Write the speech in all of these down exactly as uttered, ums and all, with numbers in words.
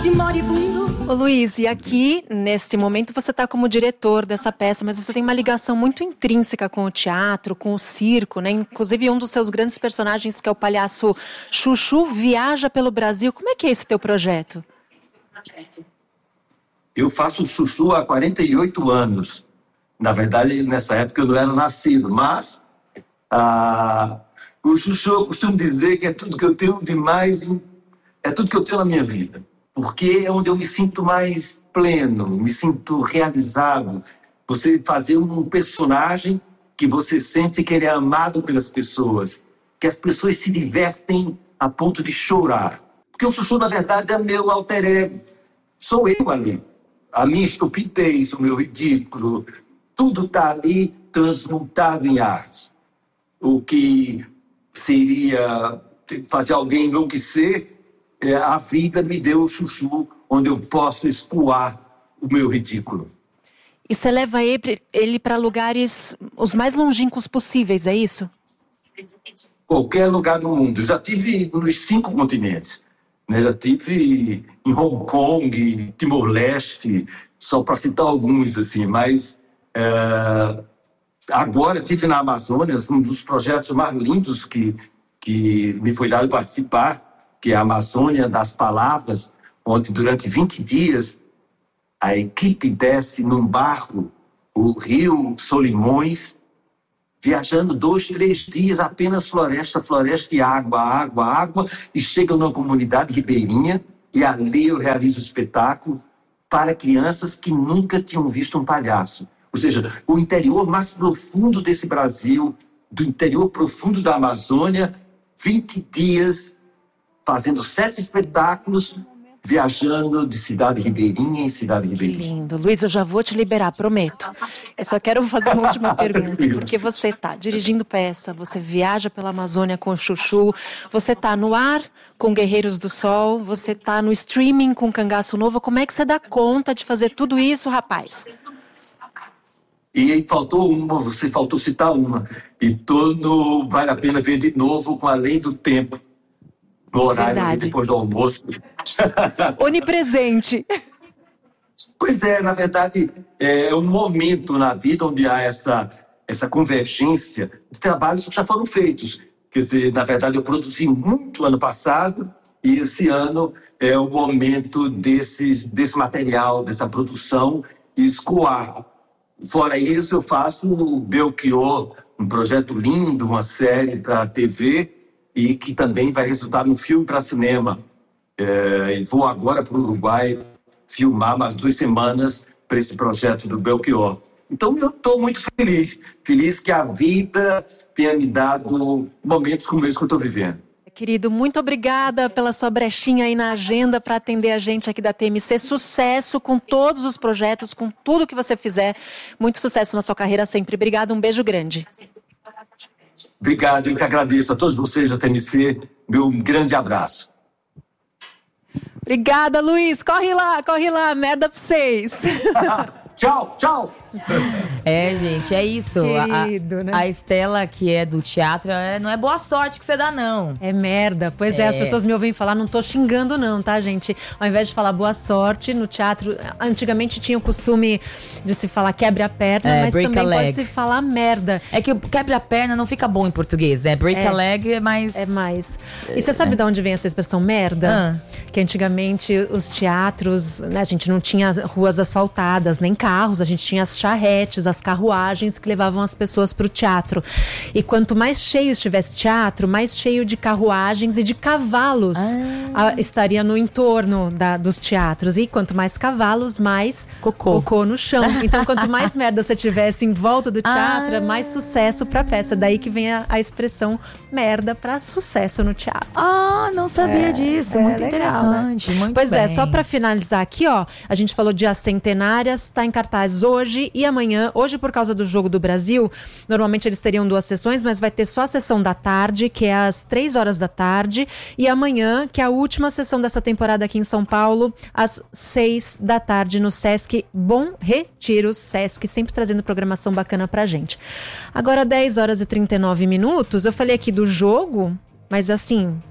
de moribundo. Ô Luiz, e aqui, nesse momento, você está como diretor dessa peça, mas você tem uma ligação muito intrínseca com o teatro, com o circo, né? Inclusive, um dos seus grandes personagens, que é o palhaço Chuchu, viaja pelo Brasil. Como é que é esse teu projeto? Eu faço Chuchu há quarenta e oito anos. Na verdade, nessa época eu não era nascido, mas ah, o Chuchu, eu costumo dizer que é tudo que eu tenho de mais, é tudo que eu tenho na minha vida. Porque é onde eu me sinto mais pleno, me sinto realizado. Você fazer um personagem que você sente que ele é amado pelas pessoas, que as pessoas se divertem a ponto de chorar. Porque o Chuchu, na verdade, é meu alter ego. Sou eu ali. A minha estupidez, o meu ridículo, tudo está ali transmutado em arte. O que seria fazer alguém enlouquecer, é, a vida me deu o Chuchu, onde eu posso escoar o meu ridículo. E você leva ele para lugares os mais longínquos possíveis, é isso? Qualquer lugar do mundo. Eu já tive nos cinco continentes. Né? Já tive em Hong Kong, Timor-Leste, só para citar alguns, assim, mas é, agora tive na Amazônia um dos projetos mais lindos que, que me foi dado participar, que é a Amazônia das Palavras, onde durante vinte dias a equipe desce num barco, o Rio Solimões, viajando dois, três dias, apenas floresta, floresta e água, água, água, e chegam numa comunidade ribeirinha, e ali eu realizo o espetáculo para crianças que nunca tinham visto um palhaço. Ou seja, o interior mais profundo desse Brasil, do interior profundo da Amazônia, vinte dias, fazendo sete espetáculos, viajando de cidade ribeirinha em cidade ribeirinha. Que lindo. Luiz, eu já vou te liberar, prometo. Eu só quero fazer uma última pergunta, porque você está dirigindo peça, você viaja pela Amazônia com o Chuchu, você está no ar com Guerreiros do Sol, você está no streaming com Cangaço Novo. Como é que você dá conta de fazer tudo isso, rapaz? E aí faltou uma, você faltou citar uma. E todo vale a pena ver de novo com Além do Tempo. No horário ali, depois do almoço. Onipresente. Pois é, na verdade, é um momento na vida onde há essa, essa convergência de trabalhos que já foram feitos. Quer dizer, na verdade, eu produzi muito ano passado e esse ano é o momento desse, desse material, dessa produção escoar. Fora isso, eu faço o Belchior, um projeto lindo, uma série para a T V, e que também vai resultar num filme para cinema. É, vou agora para o Uruguai filmar mais duas semanas para esse projeto do Belchior. Então eu estou muito feliz, feliz que a vida tenha me dado momentos como esse que eu estou vivendo. Querido, muito obrigada pela sua brechinha aí na agenda para atender a gente aqui da T M C. Sucesso com todos os projetos, com tudo que você fizer. Muito sucesso na sua carreira sempre. Obrigada, um beijo grande. Obrigado, eu que agradeço a todos vocês da T M C. Meu grande abraço. Obrigada, Luiz. Corre lá, corre lá. Merda pra vocês. Tchau, tchau. É, gente, é isso. Querido, a, né? a Estela, que é do teatro, é, não é boa sorte que você dá, não. É merda. Pois é. é, as pessoas me ouvem falar, não tô xingando não, tá, gente? Ao invés de falar boa sorte, no teatro, antigamente tinha o costume de se falar quebra a perna, é, mas também pode se falar merda. É que o quebra a perna não fica bom em português, né? Break é, a leg é mais... É mais. E você sabe é. de onde vem essa expressão merda? Ah. Que antigamente os teatros, né, a gente não tinha ruas asfaltadas, nem carros, a gente tinha as charretes, as carruagens que levavam as pessoas para o teatro. E quanto mais cheio estivesse teatro, mais cheio de carruagens e de cavalos ah. a, estaria no entorno da, dos teatros. E quanto mais cavalos, mais cocô, cocô no chão. Então, quanto mais merda você tivesse em volta do teatro, ah. mais sucesso para a peça. Daí que vem a, a expressão merda para sucesso no teatro. Ah, não sabia é, disso. É muito legal, interessante. Né? Muito pois bem. é, só para finalizar aqui, ó, a gente falou de As Centenárias, tá em cartaz hoje e amanhã. Hoje, por causa do Jogo do Brasil, normalmente eles teriam duas sessões, mas vai ter só a sessão da tarde, que é às três horas da tarde, e amanhã, que é a última sessão dessa temporada aqui em São Paulo, às seis da tarde no Sesc Bom Retiro. Sesc sempre trazendo programação bacana pra gente. Agora, dez horas e trinta e nove minutos, eu falei aqui do jogo, mas assim,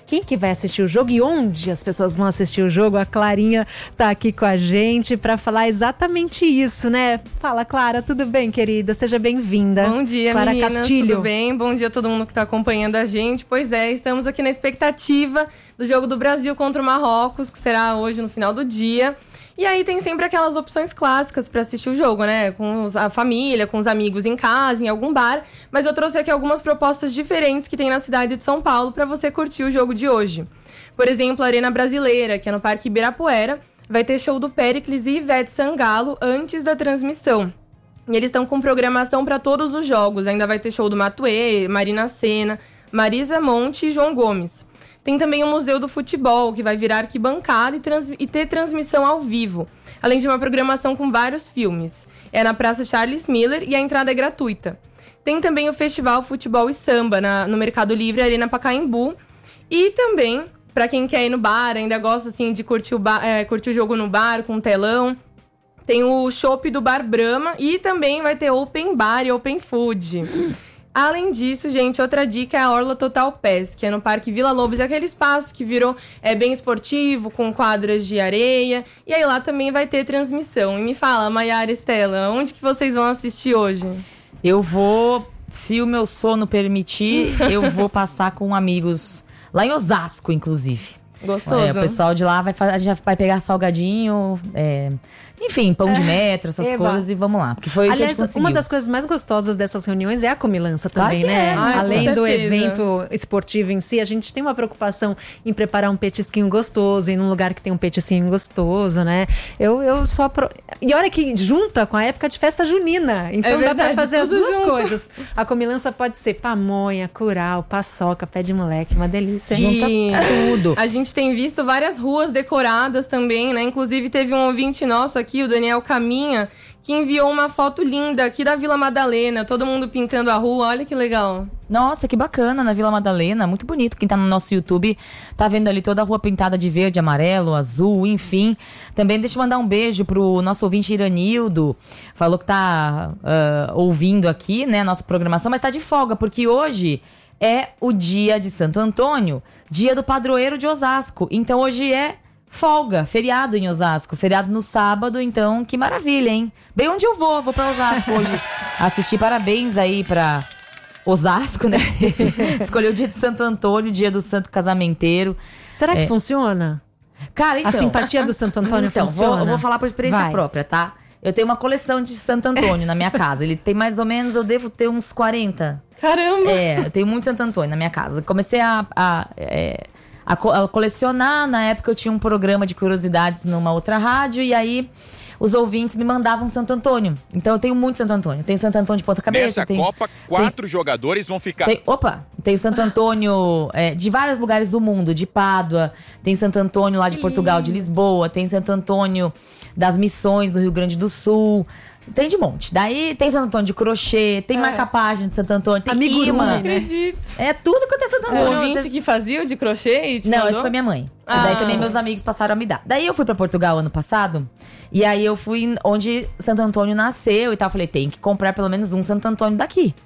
quem que vai assistir o jogo e onde as pessoas vão assistir o jogo. A Clarinha tá aqui com a gente para falar exatamente isso, né? Fala, Clara, tudo bem, querida? Seja bem-vinda. Bom dia, Clara meninas, Castilho. tudo bem? Bom dia a todo mundo que tá acompanhando a gente. Pois é, estamos aqui na expectativa do jogo do Brasil contra o Marrocos, que será hoje no final do dia. E aí tem sempre aquelas opções clássicas para assistir o jogo, né? Com os, a família, com os amigos em casa, em algum bar. Mas eu trouxe aqui algumas propostas diferentes que tem na cidade de São Paulo para você curtir o jogo de hoje. Por exemplo, a Arena Brasileira, que é no Parque Ibirapuera, vai ter show do Péricles e Ivete Sangalo antes da transmissão. E eles estão com programação para todos os jogos. Ainda vai ter show do Matuê, Marina Sena, Marisa Monte e João Gomes. Tem também o Museu do Futebol, que vai virar arquibancada e, trans- e ter transmissão ao vivo, além de uma programação com vários filmes. É na Praça Charles Miller e a entrada é gratuita. Tem também o Festival Futebol e Samba na, no Mercado Livre Arena Pacaembu. E também, para quem quer ir no bar, ainda gosta assim, de curtir o, bar, é, curtir o jogo no bar com telão, tem o Chopp do Bar Brahma e também vai ter Open Bar e Open Food. Além disso, gente, outra dica é a Orla Total Pass, que é no Parque Vila Lobos. É aquele espaço que virou é, bem esportivo, com quadras de areia. E aí lá também vai ter transmissão. E me fala, Maiara e Estela, onde que vocês vão assistir hoje? Eu vou, se o meu sono permitir, eu vou passar com amigos lá em Osasco, inclusive. Gostoso. É, o pessoal de lá vai, a gente vai pegar salgadinho, é, enfim, pão de metro, essas Eba. coisas, e vamos lá. Porque foi o que a Aliás, gente conseguiu. uma das coisas mais gostosas dessas reuniões é a comilança Claro também, que né? é. Ai, Além com do certeza. evento esportivo em si, a gente tem uma preocupação em preparar um petisquinho gostoso, ir num lugar que tem um petisquinho gostoso, né? Eu, eu só... Pro... E olha que junta com a época de festa junina. Então É dá verdade, pra fazer as tudo duas junto. coisas. A comilança pode ser pamonha, curau, paçoca, pé de moleque, uma delícia. Junta E tudo. a gente tem visto várias ruas decoradas também, né? Inclusive teve um ouvinte nosso aqui, o Daniel Caminha, que enviou uma foto linda aqui da Vila Madalena, todo mundo pintando a rua, olha que legal. Nossa, que bacana, na Vila Madalena, muito bonito. Quem tá no nosso YouTube tá vendo ali toda a rua pintada de verde, amarelo, azul, enfim. Também deixa eu mandar um beijo pro nosso ouvinte Iranildo, falou que tá uh, ouvindo aqui, né, a nossa programação, mas tá de folga, porque hoje é o dia de Santo Antônio, dia do padroeiro de Osasco. Então hoje é folga, feriado em Osasco, feriado no sábado, então que maravilha, hein? Bem onde eu vou, vou pra Osasco hoje assistir. Parabéns aí pra Osasco, né? Escolheu o dia de Santo Antônio, dia do Santo Casamenteiro. Será que É. funciona? Cara, então... A simpatia do Santo Antônio então, funciona? Vou, eu vou falar por experiência Vai. própria, tá? Eu tenho uma coleção de Santo Antônio na minha casa. Ele tem mais ou menos, eu devo ter uns quarenta. Caramba! É, eu tenho muito Santo Antônio na minha casa. Comecei a, a, é, a, co- a colecionar. Na época eu tinha um programa de curiosidades numa outra rádio. E aí os ouvintes me mandavam Santo Antônio. Então eu tenho muito Santo Antônio. Tenho Santo Antônio de ponta cabeça. Nessa tenho, Copa, quatro jogadores vão ficar. tem, opa, tem Santo Antônio é, de vários lugares do mundo, de Pádua, tem Santo Antônio lá de Portugal, de Lisboa, tem Santo Antônio das Missões do Rio Grande do Sul, tem de monte. Daí tem Santo Antônio de crochê, tem marca-página de Santo Antônio, tem Amigurumi, imã, né? Acredito. é tudo quanto é Santo O Antônio. ouvinte Vocês- que fazia o de crochê e te Não, mandou? isso foi minha mãe. Ah. E daí também meus amigos passaram a me dar. Daí eu fui pra Portugal ano passado. E aí eu fui onde Santo Antônio nasceu e tal. Falei, tem que comprar pelo menos um Santo Antônio daqui.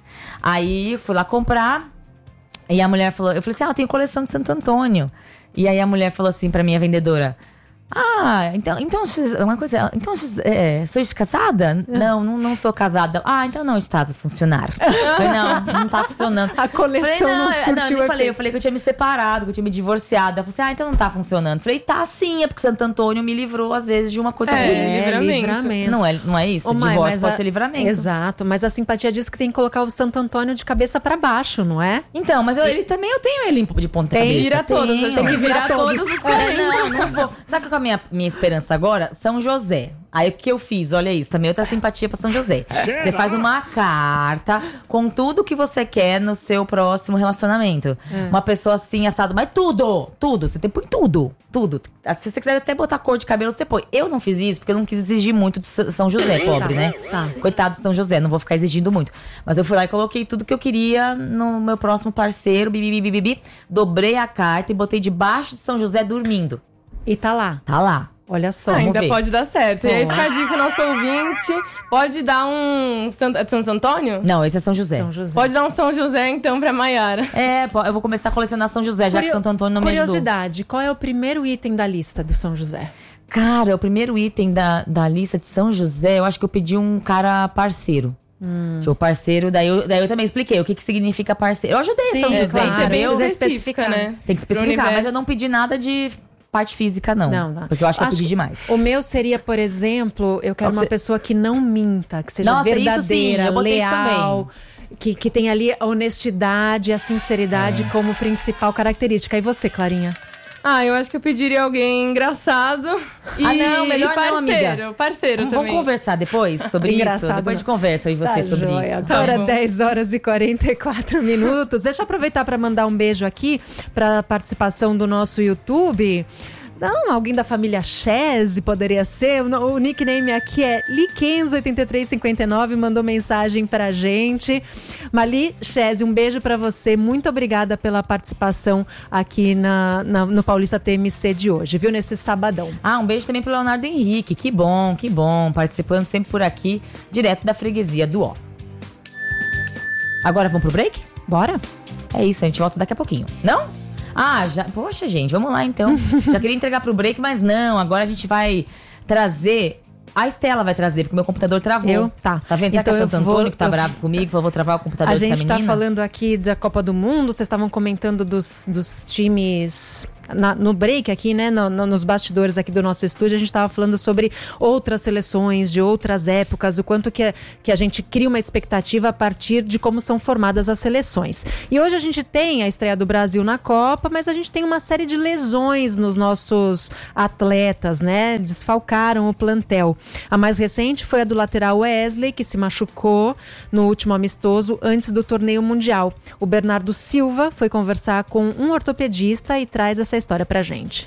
Aí fui lá comprar. E a mulher falou, eu falei assim, ah, eu tenho coleção de Santo Antônio. E aí a mulher falou assim pra minha vendedora: ah, então, então uma coisa, então é, sois casada? Não, não, não sou casada. Ah, então não estás a funcionar. Falei, não, não tá funcionando. A coleção Falei, não não, surtiu não, eu nem falei, efeito. eu falei que eu tinha me separado, que eu tinha me divorciado. Ela falou assim, ah, então não tá funcionando. Falei, tá sim, é porque Santo Antônio me livrou às vezes de uma coisa É, ruim. livramento. livramento. Não é, não é isso? Ô, mãe, Divórcio mas pode a- ser livramento. Exato, mas a simpatia diz que tem que colocar o Santo Antônio de cabeça pra baixo, não é? Então, mas eu, ele também, eu tenho ele de ponta Tem, cabeça. Vira todos, Tenho. tem que virar todos os É, quarenta. não, não vou. Sabe qual é a minha, minha esperança agora? São José. Aí o que eu fiz? Olha isso, também outra simpatia pra São José. Você faz uma carta com tudo que você quer no seu próximo relacionamento. Uma pessoa assim, assado, mas tudo, tudo. Você tem, põe tudo, tudo. Se você quiser até botar cor de cabelo, você põe. Eu não fiz isso porque eu não quis exigir muito de S- São José, pobre, né? tá. Coitado de São José, não vou ficar exigindo muito. Mas eu fui lá e coloquei tudo que eu queria no meu próximo parceiro, bibi, bibi, bibi. Dobrei a carta e botei debaixo de São José dormindo. E tá lá. Tá lá. Olha só. Ah, ainda ver. pode dar certo. E aí Bom. fica a dica, nosso ouvinte, pode dar um... Sant- É Santo Antônio? Não, esse é São José. São José. Pode dar um São José, então, pra Maiara. É, pô, eu vou começar a colecionar São José, já Curio- que Santo Antônio não me ajudou. Curiosidade, qual é o primeiro item da lista do São José? Cara, o primeiro item da, da lista de São José, eu acho que eu pedi um cara parceiro. Hum. Tipo, parceiro, daí eu, daí eu também expliquei o que, que significa parceiro. Eu ajudei Sim, São é José, claro, entendeu? precisa específica, especificar. né? Tem que Pro especificar, mas universo. eu não pedi nada de parte física, não. Não, não. Porque eu acho que eu Acho pedi que demais. O meu seria, por exemplo, eu quero Qual que uma você- pessoa que não minta, que seja Nossa, isso sim, verdadeira, eu botei isso leal, que, que tenha ali a honestidade e a sinceridade como principal característica. E você, Clarinha? Ah, eu acho que eu pediria alguém engraçado e Ah, não, melhor e parceiro, não, amiga. Parceiro Vamos, também. vamos conversar depois sobre isso? Engraçado, Depois a gente não. conversa, eu e você, Tá sobre joia. isso. Agora Tá bom. dez horas e quarenta e quatro minutos. Deixa eu aproveitar para mandar um beijo aqui para a participação do nosso YouTube. Não, alguém da família Chese poderia ser. O, o nickname aqui é Liquenzo oito três cinco nove, mandou mensagem pra gente. Mali Chese, um beijo pra você. Muito obrigada pela participação aqui na, na- no Paulista T M C de hoje, viu? Nesse sabadão. Ah, um beijo também pro Leonardo Henrique. Que bom, que bom. Participando sempre por aqui, direto da freguesia do Ó. Agora vamos pro break? Bora? É isso, a gente volta daqui a pouquinho. Não? Ah, já. Poxa, gente, vamos lá então. Já queria entregar pro break, mas não. Agora a gente vai trazer. A Estela vai trazer, porque meu computador travou. Eu? Tá. Tá vendo? Será Então que é eu Santo vou- Antônio que tá eu- bravo comigo? Falou, vou travar o computador A dessa gente tá menina? falando aqui da Copa do Mundo, vocês estavam comentando dos, dos times na- no break aqui, né, no- no- nos bastidores aqui do nosso estúdio, a gente estava falando sobre outras seleções de outras épocas, o quanto que, a- que a gente cria uma expectativa a partir de como são formadas as seleções. E hoje a gente tem a estreia do Brasil na Copa, mas a gente tem uma série de lesões nos nossos atletas, né, desfalcaram o plantel. A mais recente foi a do lateral Wesley, que se machucou no último amistoso antes do torneio mundial. O Bernardo Silva foi conversar com um ortopedista e traz essa história pra gente.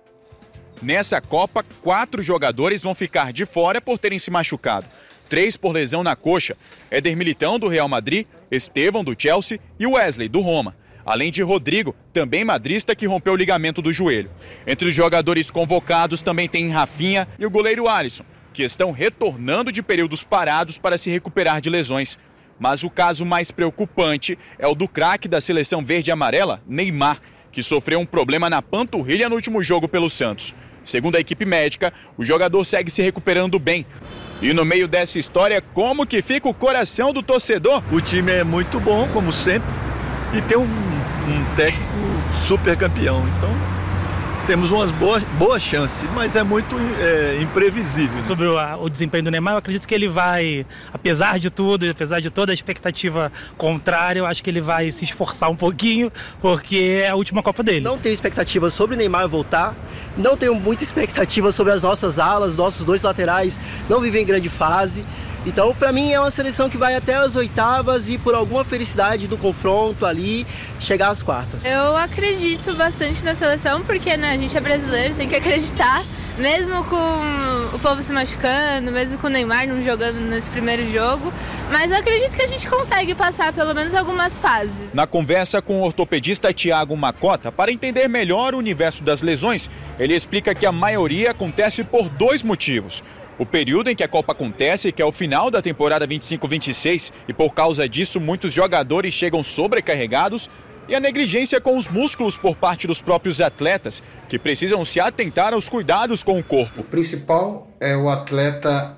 Nessa Copa, quatro jogadores vão ficar de fora por terem se machucado. Três por lesão na coxa. Éder Militão, do Real Madrid, Estevão, do Chelsea e Wesley, do Roma. Além de Rodrigo, também madrista, que rompeu o ligamento do joelho. Entre os jogadores convocados também tem Rafinha e o goleiro Alisson, que estão retornando de períodos parados para se recuperar de lesões. Mas o caso mais preocupante é o do craque da seleção verde e amarela, Neymar, que sofreu um problema na panturrilha no último jogo pelo Santos. Segundo a equipe médica, o jogador segue se recuperando bem. E no meio dessa história, como que fica o coração do torcedor? O time é muito bom, como sempre, e tem um, um técnico super campeão. Então, temos umas boas, boas chances, mas é muito é, imprevisível. Né? Sobre o, a- o desempenho do Neymar, eu acredito que ele vai, apesar de tudo, apesar de toda a expectativa contrária, eu acho que ele vai se esforçar um pouquinho, porque é a última Copa dele. Não tenho expectativa sobre o Neymar voltar, não tenho muita expectativa sobre as nossas alas, nossos dois laterais não vivem em grande fase. Então, para mim, é uma seleção que vai até as oitavas e, por alguma felicidade do confronto ali, chegar às quartas. Eu acredito bastante na seleção, porque né, a gente é brasileiro, tem que acreditar. Mesmo com o povo se machucando, mesmo com o Neymar não jogando nesse primeiro jogo. Mas eu acredito que a gente consegue passar pelo menos algumas fases. Na conversa com o ortopedista Thiago Macota, para entender melhor o universo das lesões, ele explica que a maioria acontece por dois motivos. O período em que a Copa acontece, que é o final da temporada vinte e cinco vinte e seis, e por causa disso muitos jogadores chegam sobrecarregados, e a negligência com os músculos por parte dos próprios atletas, que precisam se atentar aos cuidados com o corpo. O principal é o atleta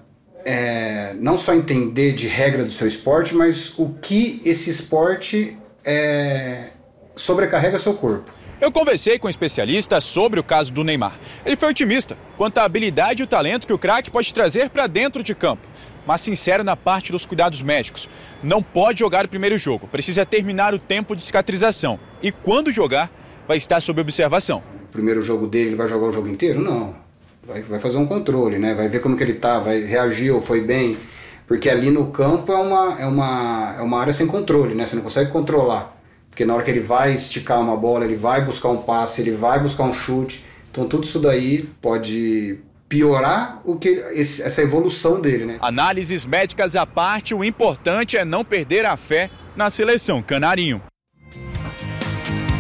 é, não só entender de regra do seu esporte, mas o que esse esporte é, sobrecarrega seu corpo. Eu conversei com um especialista sobre o caso do Neymar. Ele foi otimista quanto à habilidade e o talento que o craque pode trazer para dentro de campo, mas sincero na parte dos cuidados médicos. Não pode jogar o primeiro jogo, precisa terminar o tempo de cicatrização. E quando jogar, vai estar sob observação. O primeiro jogo dele, ele vai jogar o jogo inteiro? Não. Vai, vai fazer um controle, né? Vai ver como que ele tá, vai reagir ou foi bem. Porque ali no campo é uma, é uma, é uma área sem controle, né? Você não consegue controlar. Porque na hora que ele vai esticar uma bola, ele vai buscar um passe, ele vai buscar um chute. Então tudo isso daí pode piorar o que, esse, essa evolução dele, né? Análises médicas à parte, o importante é não perder a fé na seleção canarinho.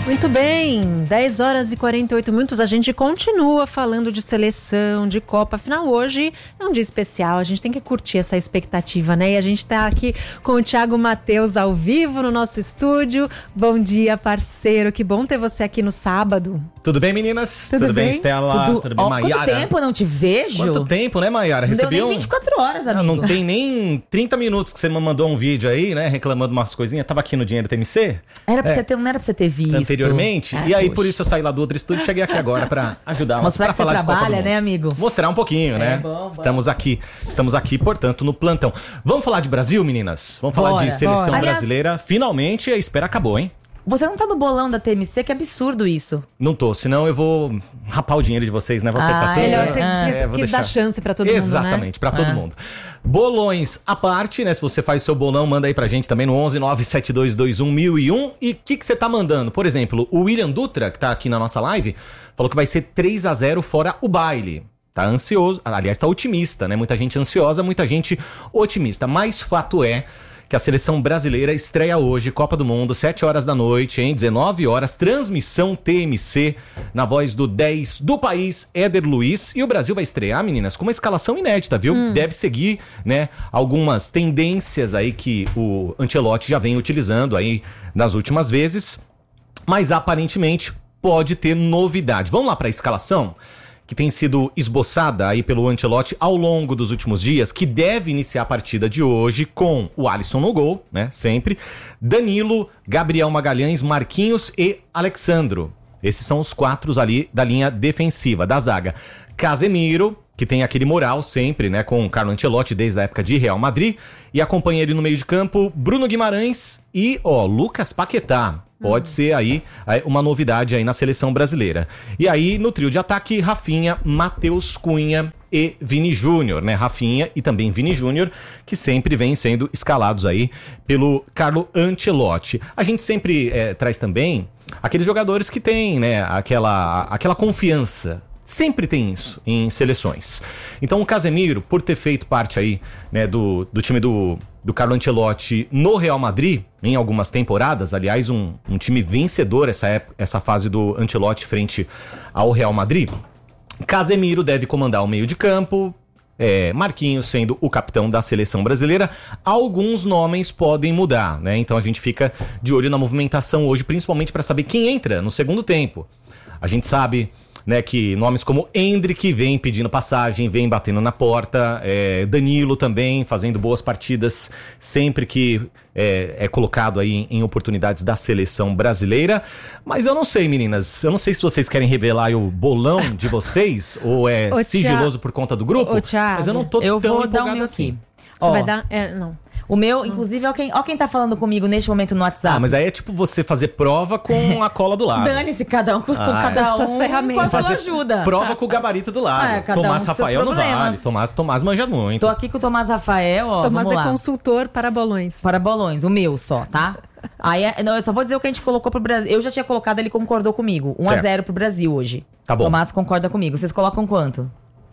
Muito bem, dez horas e quarenta e oito minutos, a gente continua falando de seleção, de Copa, afinal hoje é um dia especial, a gente tem que curtir essa expectativa, né? E a gente tá aqui com o Thiago Matheus ao vivo no nosso estúdio. Bom dia, parceiro, que bom ter você aqui no sábado. Tudo bem, meninas? Tudo, Tudo bem, bem, Stella? Tudo... Tudo bem, oh, Maiara? Quanto tempo eu não te vejo? Quanto tempo, né, Maiara? Não Recebi deu nem um... vinte e quatro horas, amigo. Não, não tem nem trinta minutos que você me mandou um vídeo aí, né, reclamando umas coisinhas. Tava aqui no Dinheiro T M C. Era pra é. você ter, não era pra você ter visto. Anteriormente. Ah, e aí, poxa. por isso eu saí lá do outro estúdio e cheguei aqui agora pra ajudar. Mostrar pra que falar você de Copa do trabalha, Mundo. né, amigo? Mostrar um pouquinho, É, né? bom, bom. Estamos aqui, estamos aqui, portanto, no plantão. Vamos falar de Brasil, meninas? Vamos falar Bora, de seleção bora. brasileira. Finalmente, a espera acabou, hein? Você não tá no bolão da T M C, que absurdo isso. Não tô, senão eu vou rapar o dinheiro de vocês, né? Você Ah, tá tudo. Melhor, né? você, Ah, você é, vou quis deixar. dar chance pra todo mundo, né? Exatamente, pra todo Ah. mundo. Bolões à parte, né? Se você faz o seu bolão, manda aí pra gente também no onze nove sete dois dois um mil e um. E o que que você tá mandando? Por exemplo, o William Dutra, que tá aqui na nossa live, falou que vai ser três a zero fora o baile. Tá ansioso, aliás, tá otimista, né? Muita gente ansiosa, muita gente otimista. Mas fato é que a seleção brasileira estreia hoje, Copa do Mundo, sete horas da noite, em dezenove horas, transmissão T M C, na voz do dez do país, Éder Luiz. E o Brasil vai estrear, meninas, com uma escalação inédita, viu? Hum. Deve seguir, né, algumas tendências aí que o Ancelotti já vem utilizando aí nas últimas vezes, mas aparentemente pode ter novidade. Vamos lá para a escalação? Que tem sido esboçada aí pelo Ancelotti ao longo dos últimos dias, que deve iniciar a partida de hoje com o Alisson no gol, né, sempre, Danilo, Gabriel Magalhães, Marquinhos e Alexandro. Esses são os quatro ali da linha defensiva, da zaga. Casemiro, que tem aquele moral sempre, né, com o Carlo Ancelotti desde a época de Real Madrid, e acompanha ele no meio de campo, Bruno Guimarães e, ó, Lucas Paquetá. Pode ser aí uma novidade aí na seleção brasileira. E aí, no trio de ataque, Rafinha, Matheus Cunha e Vini Júnior, né? Rafinha e também Vini Júnior, que sempre vêm sendo escalados aí pelo Carlo Ancelotti. A gente sempre é, traz também aqueles jogadores que têm, né, aquela, aquela confiança. Sempre tem isso em seleções. Então o Casemiro, por ter feito parte aí, né, do, do time do, do Carlo Ancelotti no Real Madrid, em algumas temporadas, aliás, um, um time vencedor essa, época, essa fase do Ancelotti frente ao Real Madrid, Casemiro deve comandar o meio de campo, é, Marquinhos sendo o capitão da seleção brasileira. Alguns nomes podem mudar, né? Então a gente fica de olho na movimentação hoje, principalmente para saber quem entra no segundo tempo. A gente sabe, né, que nomes como Endrick vem pedindo passagem, vem batendo na porta, é, Danilo também fazendo boas partidas sempre que é, é colocado aí em, em oportunidades da seleção brasileira. Mas eu não sei, meninas, eu não sei se vocês querem revelar aí o bolão de vocês ou é Ô, sigiloso por conta do grupo, Ô, Thiago, mas eu não tô eu tão vou dar o empolgado meu assim. aqui. Você Ó, vai dar... É, não. O meu, inclusive, ó quem, ó quem tá falando comigo neste momento no WhatsApp. Ah, mas aí é tipo você fazer prova com a cola do lado. Dane-se, cada um com, com Ah, cada é. um Suas ferramentas. com a sua Fazer ajuda. prova com o gabarito do lado. É, cada um Tomás com seus Rafael não problemas. vale. Tomás, Tomás manja muito. Tô aqui com o Tomás Rafael, ó, Tomás vamos é lá. consultor para bolões. Para bolões, o meu só, tá? Aí, é- não, eu só vou dizer o que a gente colocou pro Brasil. Eu já tinha colocado, ele concordou comigo. um a zero pro Brasil hoje. Tá bom. Tomás concorda comigo. Vocês colocam quanto?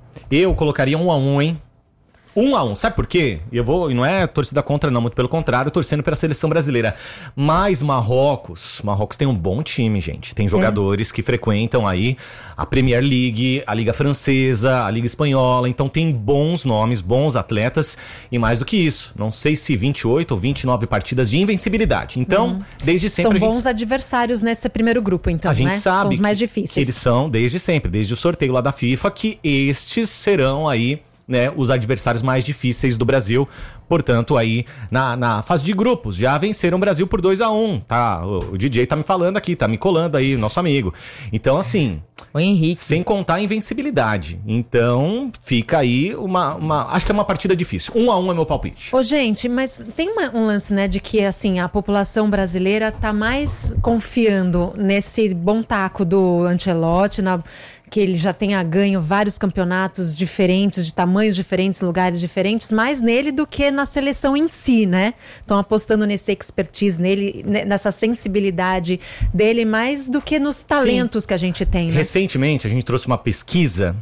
Eu colocaria um a um, hein? Um a um, sabe por quê? E eu vou, e não é torcida contra não, muito pelo contrário, torcendo pela seleção brasileira. Mas Marrocos, Marrocos tem um bom time, gente. Tem jogadores é. que frequentam aí a Premier League, a Liga Francesa, a Liga Espanhola. Então tem bons nomes, bons atletas. E mais do que isso, não sei se vinte e oito ou vinte e nove partidas de invencibilidade. Então, hum. desde sempre São a gente... bons adversários nesse primeiro grupo, então, A gente né? sabe São os mais que, difíceis. que eles são, desde sempre, desde o sorteio lá da FIFA, que estes serão aí, né, os adversários mais difíceis do Brasil. Portanto, aí, na, na fase de grupos, já venceram o Brasil por dois a um, tá? O, o D J tá me falando aqui, tá me colando aí, nosso amigo. Então, assim... O Henrique. Sem contar a invencibilidade. Então, fica aí uma, uma... Acho que é uma partida difícil. Um a um é meu palpite. Ô, gente, mas tem uma, um lance, né, de que, assim, a população brasileira tá mais confiando nesse bom taco do Ancelotti, na... que ele já tenha ganho vários campeonatos diferentes, de tamanhos diferentes, lugares diferentes, mais nele do que na seleção em si, né? Estão apostando nesse expertise, nele, nessa sensibilidade dele, mais do que nos talentos Sim. que a gente tem, né? Recentemente, a gente trouxe uma pesquisa...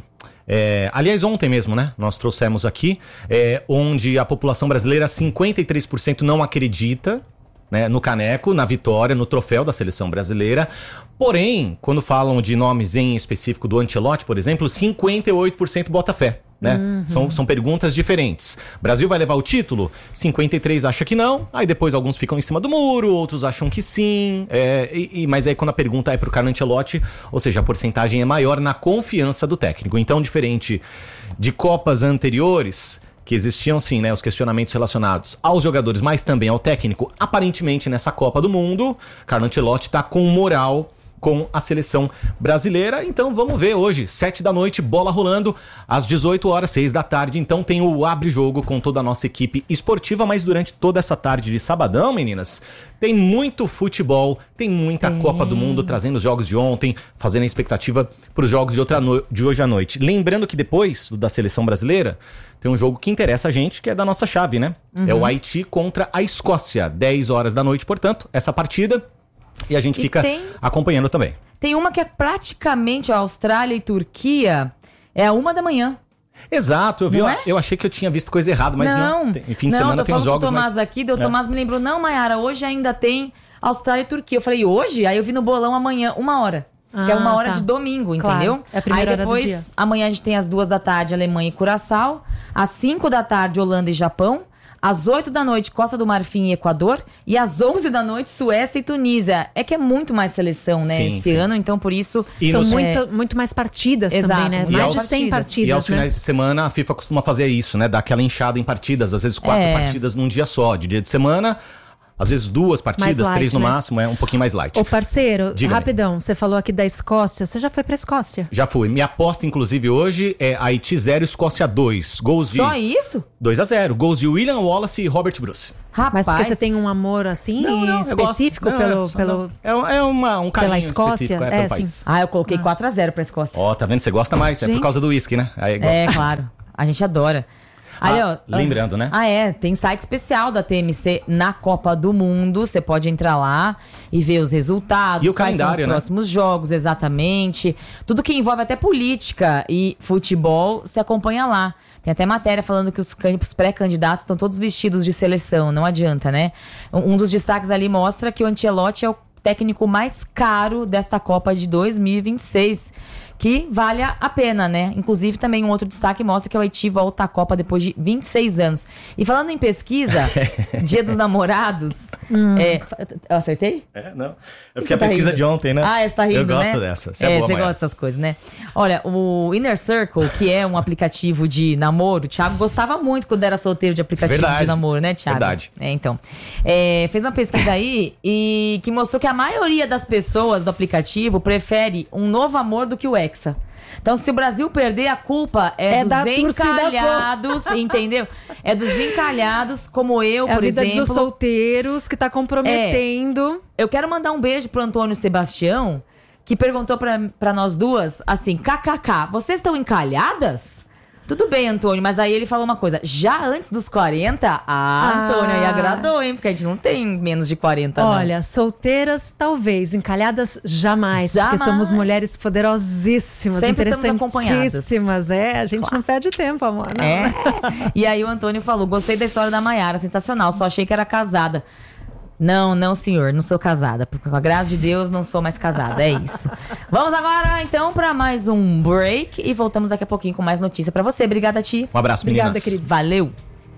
É, aliás, ontem mesmo, né? Nós trouxemos aqui, é, onde a população brasileira, cinquenta e três por cento não acredita né, no caneco, na vitória, no troféu da seleção brasileira. Porém, quando falam de nomes em específico do Ancelotti, por exemplo, cinquenta e oito por cento bota fé. Né? Uhum. São, são perguntas diferentes. Brasil vai levar o título? cinquenta e três acha que não. Aí depois alguns ficam em cima do muro, outros acham que sim. É, e, e, mas aí quando a pergunta é pro Carlo Ancelotti, ou seja, a porcentagem é maior na confiança do técnico. Então, diferente de Copas anteriores, que existiam sim, né, os questionamentos relacionados aos jogadores, mas também ao técnico, aparentemente nessa Copa do Mundo, Carlo Ancelotti tá com moral com a seleção brasileira. Então vamos ver hoje, sete da noite, bola rolando, às dezoito horas, seis da tarde. Então tem o abre-jogo com toda a nossa equipe esportiva, mas durante toda essa tarde de sabadão, meninas, tem muito futebol, tem muita é. Copa do Mundo, trazendo os jogos de ontem, fazendo a expectativa para os jogos de, outra no... de hoje à noite. Lembrando que depois da seleção brasileira, tem um jogo que interessa a gente, que é da nossa chave, né? Uhum. É o Haiti contra a Escócia, dez horas da noite, portanto, essa partida. E a gente e fica tem, acompanhando também. Tem uma que é praticamente a Austrália e Turquia, é a uma da manhã. Exato, eu vi, eu, é? eu achei que eu tinha visto coisa errada, mas não. não em fim de não, semana tem os jogos. Não, tô falando com o Tomás mas... aqui, daí o Tomás é. me lembrou, não, Mayara, hoje ainda tem Austrália e Turquia. Eu falei, hoje? Aí eu vi no bolão amanhã, uma hora. Ah, que é uma hora tá. de domingo, entendeu? Claro, é a primeira Aí depois, hora do dia. Amanhã a gente tem às duas da tarde Alemanha e Curaçao, às cinco da tarde Holanda e Japão, às oito da noite, Costa do Marfim e Equador. E às onze da noite, Suécia e Tunísia. É que é muito mais seleção, né? Sim, esse sim. ano, então por isso... E são nos... muito, é... muito mais partidas Exato, também, né? E mais aos, de cem partidas, E aos né? finais de semana, a FIFA costuma fazer isso, né? Dar aquela inchada em partidas. Às vezes quatro é. partidas num dia só. De dia de semana... Às vezes duas partidas, light, três no né? máximo, é um pouquinho mais light. Ô parceiro, Diga-me. rapidão, você falou aqui da Escócia, você já foi pra Escócia? Já fui. Minha aposta, inclusive, hoje é Haiti zero, Escócia dois. Gols de... Só isso? dois a zero. Gols de William Wallace e Robert Bruce. Rapaz. Mas porque você tem um amor assim não, não, específico não, pelo... é, pelo... é, é uma, um carinho pela Escócia? específico é, é, pelo sim. país. Ah, eu coloquei ah. quatro a zero pra Escócia. Ó, oh, tá vendo? Você gosta mais, Gente. é por causa do uísque, né? Aí é, claro. A gente adora. Ali, ah, ó, lembrando, né? Ah, é. Tem site especial da T M C na Copa do Mundo. Você pode entrar lá e ver os resultados. E o quais calendário, são os né? próximos jogos, exatamente. Tudo que envolve até política e futebol, se acompanha lá. Tem até matéria falando que os, os pré-candidatos estão todos vestidos de seleção. Não adianta, né? Um, um dos destaques ali mostra que o Ancelotti é o técnico mais caro desta Copa de dois mil e vinte e seis. Que vale a pena, né? Inclusive, também um outro destaque mostra que o Haiti volta à Copa depois de vinte e seis anos. E falando em pesquisa, Dia dos Namorados... Hum. É, eu acertei? É, não. É porque a tá pesquisa rindo? de ontem, né? Ah, você tá rindo, Eu gosto né? dessa. Você é, é boa, você gosta dessas coisas, né? Olha, o Inner Circle, que é um aplicativo de namoro, o Thiago gostava muito quando era solteiro de aplicativo Verdade. de namoro, né, Thiago? Verdade. É, então. É, fez uma pesquisa aí e que mostrou que a maioria das pessoas do aplicativo prefere um novo amor do que o Hexa. Então, se o Brasil perder, a culpa é, é dos encalhados, entendeu? É dos encalhados, como eu, é por exemplo. É a vida dos solteiros que tá comprometendo. É. Eu quero mandar um beijo pro Antônio Sebastião, que perguntou pra, pra nós duas, assim, kkk, vocês estão encalhadas? Tudo bem, Antônio, mas aí ele falou uma coisa. Já antes dos quarenta, ah, Antônio, aí agradou, hein? Porque a gente não tem menos de quarenta, não. Olha, solteiras, talvez. Encalhadas, jamais. Jamais. Porque somos mulheres poderosíssimas, sempre interessantíssimas. É, a gente claro. não perde tempo, amor. Não. É. E aí o Antônio falou, gostei da história da Mayara, sensacional. Só achei que era casada. Não, não, senhor, não sou casada. Com a graça de Deus, não sou mais casada, é isso. Vamos agora, então, para mais um break e voltamos daqui a pouquinho com mais notícia para você. Obrigada, Ti. Um abraço, meninas. Obrigada, querido. Valeu.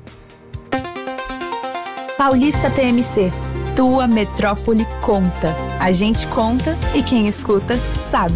Paulista T M C. Tua metrópole conta. A gente conta e quem escuta sabe.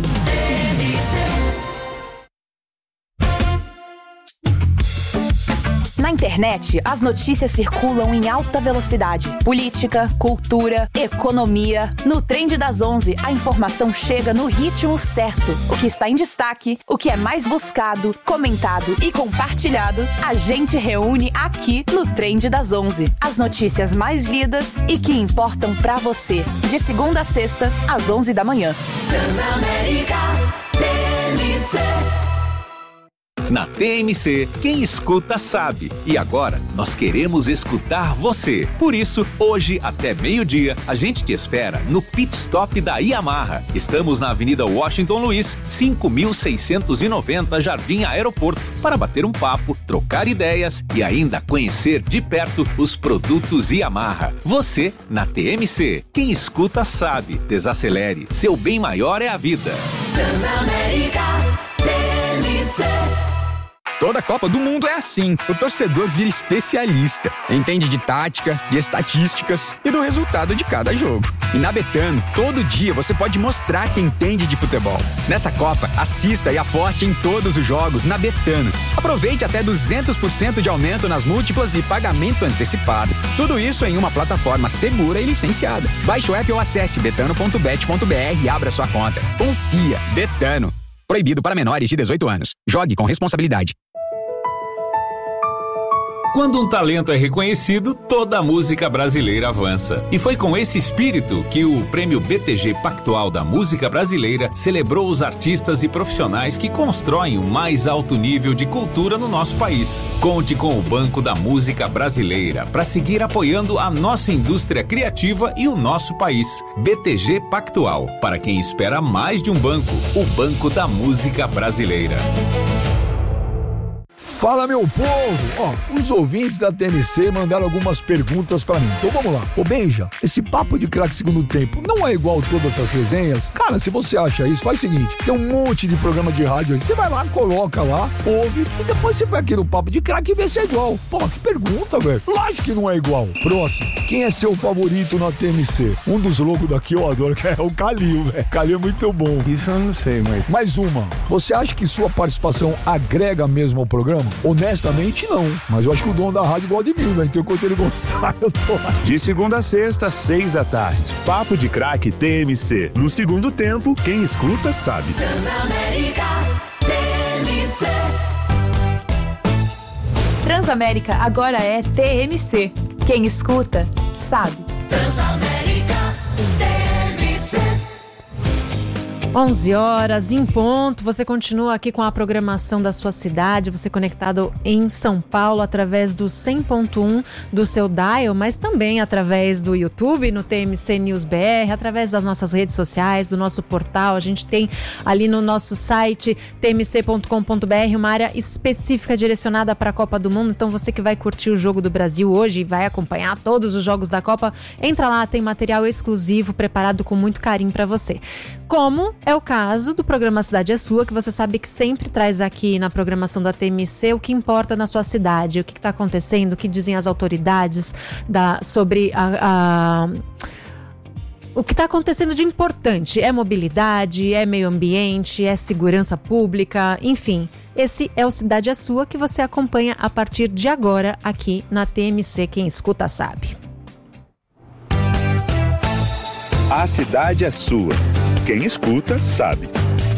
Na internet, as notícias circulam em alta velocidade. Política, cultura, economia. No Trend das onze, a informação chega no ritmo certo. O que está em destaque, o que é mais buscado, comentado e compartilhado, a gente reúne aqui no Trend das onze. As notícias mais lidas e que importam pra você. De segunda a sexta, às onze da manhã. Transamérica T M C. Na T M C, quem escuta sabe. E agora, nós queremos escutar você. Por isso, hoje até meio-dia, a gente te espera no Pit Stop da Yamaha. Estamos na Avenida Washington Luiz, cinco mil seiscentos e noventa, Jardim Aeroporto, para bater um papo, trocar ideias e ainda conhecer de perto os produtos Yamaha. Você na T M C. Quem escuta sabe. Desacelere. Seu bem maior é a vida. Transamérica, T M C. Toda Copa do Mundo é assim. O torcedor vira especialista. Entende de tática, de estatísticas e do resultado de cada jogo. E na Betano, todo dia você pode mostrar que entende de futebol. Nessa Copa, assista e aposte em todos os jogos na Betano. Aproveite até duzentos por cento de aumento nas múltiplas e pagamento antecipado. Tudo isso em uma plataforma segura e licenciada. Baixe o app ou acesse betano ponto bet ponto b r e abra sua conta. Confia. Betano. Proibido para menores de dezoito anos. Jogue com responsabilidade. Quando um talento é reconhecido, toda a música brasileira avança. E foi com esse espírito que o Prêmio B T G Pactual da Música Brasileira celebrou os artistas e profissionais que constroem o mais alto nível de cultura no nosso país. Conte com o Banco da Música Brasileira para seguir apoiando a nossa indústria criativa e o nosso país. B T G Pactual, para quem espera mais de um banco, o Banco da Música Brasileira. Fala, meu povo! Ó, os ouvintes da T M C mandaram algumas perguntas pra mim. Então vamos lá. Ô, Benja, esse papo de craque segundo tempo não é igual todas as resenhas? Cara, se você acha isso, faz o seguinte. Tem um monte de programa de rádio aí. Você vai lá, coloca lá, ouve e depois você vai aqui no papo de craque e vê se é igual. Pô, que pergunta, velho. Lógico que não é igual. Próximo. Quem é seu favorito na T M C? Um dos loucos daqui eu adoro, que é o Calil, velho. Calil é muito bom. Isso eu não sei, mas... Mais uma. Você acha que sua participação agrega mesmo ao programa? Honestamente, não. Mas eu acho que o dono da rádio gosta de mim, né? Então, enquanto ele gostar, eu tô lá. De segunda a sexta, seis da tarde. Papo de Craque T M C. No segundo tempo, quem escuta sabe. Transamérica, T M C. Transamérica agora é T M C. Quem escuta, sabe. Transamérica, T M C. onze horas em ponto, você continua aqui com a programação da sua cidade, você conectado em São Paulo através do cem ponto um do seu dial, mas também através do YouTube, no T M C News B R, através das nossas redes sociais, do nosso portal. A gente tem ali no nosso site t m c ponto com ponto b r uma área específica direcionada para a Copa do Mundo. Então você que vai curtir o Jogo do Brasil hoje e vai acompanhar todos os jogos da Copa, entra lá, tem material exclusivo preparado com muito carinho para você. Como é o caso do programa Cidade é Sua, que você sabe que sempre traz aqui na programação da T M C o que importa na sua cidade, o que está acontecendo, o que dizem as autoridades da, sobre a... a o que está acontecendo de importante. É mobilidade, é meio ambiente, é segurança pública, enfim. Esse é o Cidade é Sua, que você acompanha a partir de agora aqui na T M C. Quem escuta sabe. A cidade é sua. Quem escuta sabe.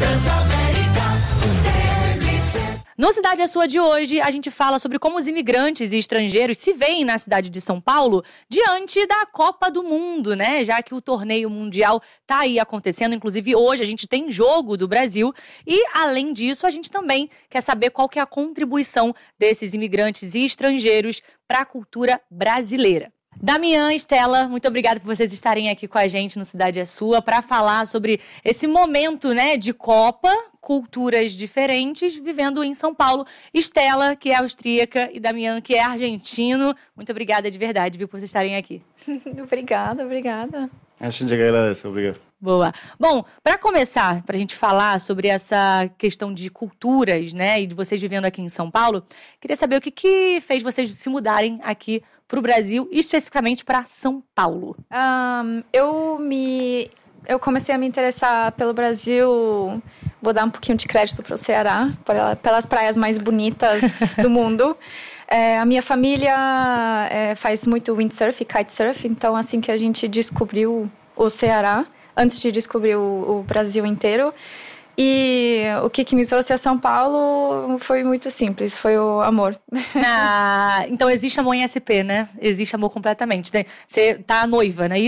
No Cidade é Sua de hoje, a gente fala sobre como os imigrantes e estrangeiros se veem na cidade de São Paulo diante da Copa do Mundo, né? Já que o torneio mundial tá aí acontecendo, inclusive hoje a gente tem jogo do Brasil e, além disso, a gente também quer saber qual que é a contribuição desses imigrantes e estrangeiros para a cultura brasileira. Damian, Estela, muito obrigada por vocês estarem aqui com a gente no Cidade é Sua para falar sobre esse momento, né, de Copa, culturas diferentes, vivendo em São Paulo. Estela, que é austríaca, e Damian, que é argentino. Muito obrigada de verdade, viu, por vocês estarem aqui. Obrigada, obrigada. A gente agradece, obrigado. Boa. Bom, para começar, para a gente falar sobre essa questão de culturas, né, e de vocês vivendo aqui em São Paulo, queria saber o que, que fez vocês se mudarem aqui para o Brasil, especificamente para São Paulo. Um, eu me... Eu comecei a me interessar pelo Brasil, vou dar um pouquinho de crédito para o Ceará, pelas praias mais bonitas do mundo. É, a minha família é, faz muito windsurf e kitesurf, então assim que a gente descobriu o Ceará, antes de descobrir o, o Brasil inteiro. E o que, que me trouxe a São Paulo foi muito simples, foi o amor. Ah, então existe amor em S P, né? Existe amor completamente. Você tá noiva, não é isso?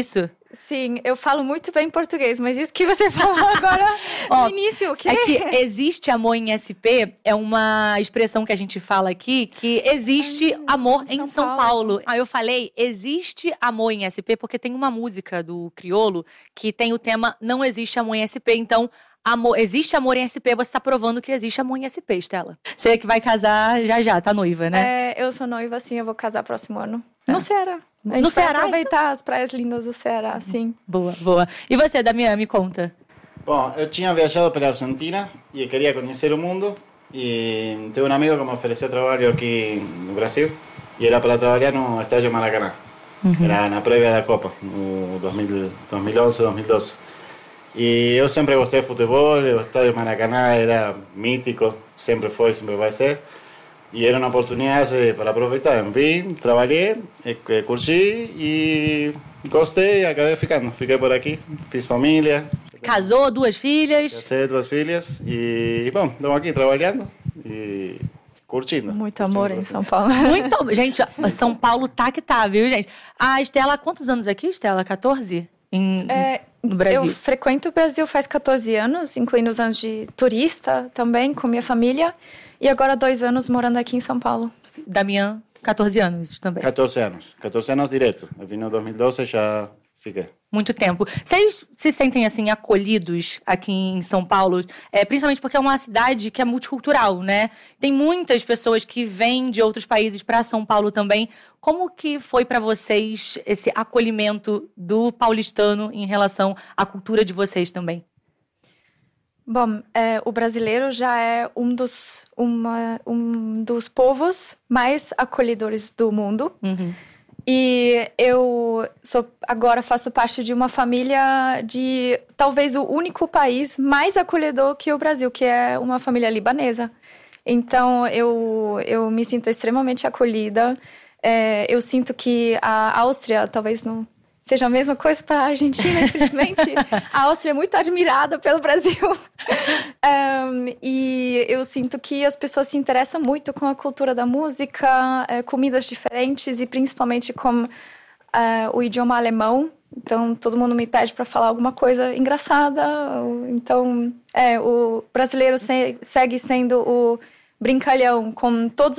Sim, eu falo muito bem português, mas isso que você falou agora Ó, no início, o quê? É que existe amor em S P, é uma expressão que a gente fala aqui, que existe ah, amor em em São São Paulo. Paulo. Aí eu falei, existe amor em S P, porque tem uma música do Criolo que tem o tema Não Existe Amor em S P, então... Amor, existe amor em S P, você tá provando que existe amor em S P, Estela. Você que vai casar já já, tá noiva, né? É, eu sou noiva, sim, eu vou casar próximo ano. No Ceará. A gente No vai Ceará, aproveitar então? As praias lindas do Ceará, sim. Boa, boa. E você, Damián, me conta. Bom, eu tinha viajado pela Argentina e queria conhecer o mundo. E tenho um amigo que me ofereceu trabalho aqui no Brasil. E era para trabalhar no Estádio Maracanã. Uhum. Era na prévia da Copa, no dois mil e onze, dois mil e doze. E eu sempre gostei de futebol, o Estádio Maracanã era mítico, sempre foi, sempre vai ser. E era uma oportunidade para aproveitar. Vim, trabalhei, curti e gostei e acabei ficando. Fiquei por aqui, fiz família. Casou, duas filhas. Casei, duas filhas e, bom, estamos aqui trabalhando e curtindo. Muito amor em São Paulo. Muito, gente, São Paulo tá que tá, viu, gente? A Estela, há quantos anos aqui, Estela? quatorze? Em, é, no Brasil? Eu frequento o Brasil faz quatorze anos, incluindo os anos de turista também, com minha família. E agora dois anos morando aqui em São Paulo. Damián, quatorze anos também. quatorze anos. quatorze anos direto. Eu vim no dois mil e doze e já fiquei. Muito tempo. Vocês se sentem, assim, acolhidos aqui em São Paulo? É, principalmente porque é uma cidade que é multicultural, né? Tem muitas pessoas que vêm de outros países para São Paulo também. Como que foi para vocês esse acolhimento do paulistano em relação à cultura de vocês também? Bom, é, o brasileiro já é um dos, uma, um dos povos mais acolhedores do mundo. Uhum. E eu sou, agora faço parte de uma família de talvez o único país mais acolhedor que o Brasil, que é uma família libanesa. Então, eu, eu me sinto extremamente acolhida. É, eu sinto que a Áustria talvez não seja a mesma coisa para a Argentina, infelizmente. A Áustria é muito admirada pelo Brasil. um, e eu sinto que as pessoas se interessam muito com a cultura da música, é, comidas diferentes e principalmente com é, o idioma alemão. Então, todo mundo me pede para falar alguma coisa engraçada. Então, é, o brasileiro se, segue sendo o brincalhão com todos